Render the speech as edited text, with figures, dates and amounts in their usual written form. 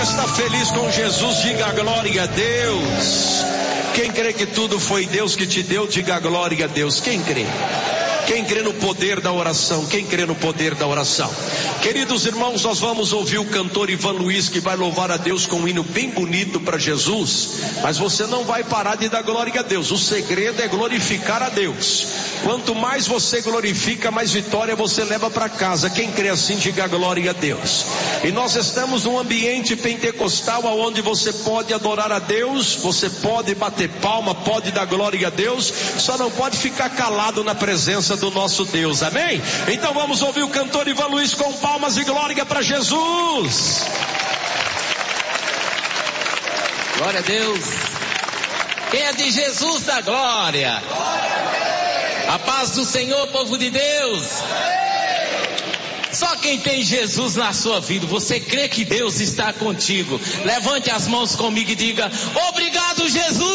Está feliz com Jesus, diga glória a Deus. Quem crê que tudo foi Deus que te deu, diga glória a Deus. Quem crê? Quem crê no poder da oração? Quem crê no poder da oração? Queridos irmãos, nós vamos ouvir o cantor Ivan Luiz, que vai louvar a Deus com um hino bem bonito para Jesus. Mas você não vai parar de dar glória a Deus. O segredo é glorificar a Deus. Quanto mais você glorifica, mais vitória você leva para casa. Quem crê assim, diga glória a Deus. E nós estamos num ambiente pentecostal, onde você pode adorar a Deus, você pode bater palma, pode dar glória a Deus, só não pode ficar calado na presença do nosso Deus, amém? Então vamos ouvir o cantor Ivan Luiz com palmas e glória para Jesus. Glória a Deus. Quem é de Jesus dá glória. A paz do Senhor, povo de Deus. Só quem tem Jesus na sua vida, você crê que Deus está contigo? Levante as mãos comigo e diga: obrigado, Jesus.